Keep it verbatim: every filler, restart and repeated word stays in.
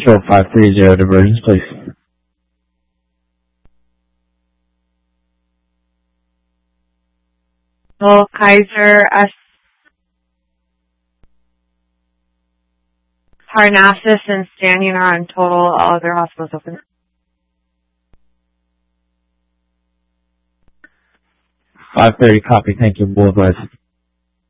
Show five three zero divergence, please. Well, Kaiser, S. Parnassus, and Standing are on total. All other hospitals open. five thirty, copy. Thank you. Boulevard.